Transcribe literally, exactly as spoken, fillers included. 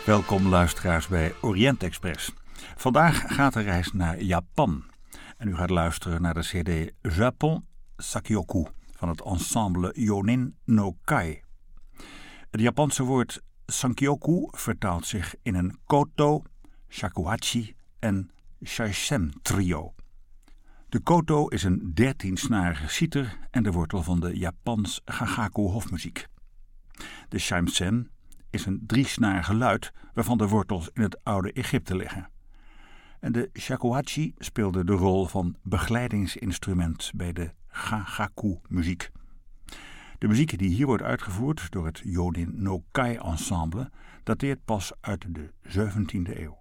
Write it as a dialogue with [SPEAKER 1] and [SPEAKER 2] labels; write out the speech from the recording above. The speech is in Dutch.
[SPEAKER 1] Welkom luisteraars bij Orient Express. Vandaag gaat de reis naar Japan. En u gaat luisteren naar de cd Japon Sakyoku van het ensemble Yonin no Kai. Het Japanse woord Sankyoku vertaalt zich in een koto, shakuhachi en shaisem trio. De koto is een dertiensnarige citer en de wortel van de Japans gagaku hofmuziek. De shaisem is een driesnarige luid waarvan de wortels in het oude Egypte liggen. En de shakuhachi speelde de rol van begeleidingsinstrument bij de gagaku-muziek. De muziek die hier wordt uitgevoerd door het Yonin no Kai ensemble dateert pas uit de zeventiende eeuw.